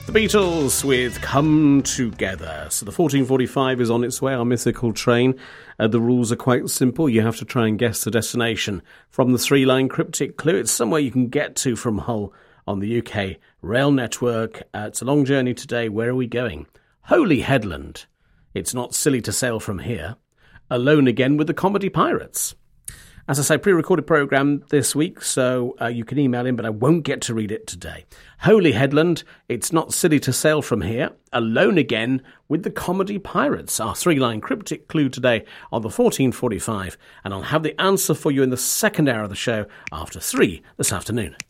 The Beatles with Come Together. So the 1445 is on its way, our mythical train. The rules are quite simple. You have to try and guess the destination from the three-line cryptic clue. It's somewhere you can get to from Hull on the UK rail network. It's a long journey today. Where are we going? Holy Headland. It's not silly to sail from here. Alone again with the Comedy Pirates. As I say, pre-recorded programme this week, so you can email in, but I won't get to read it today. Holy Headland, it's not silly to sail from here. Alone again with the Comedy Pirates. Our three-line cryptic clue today on the 1445, and I'll have the answer for you in the second hour of the show after 3 this afternoon.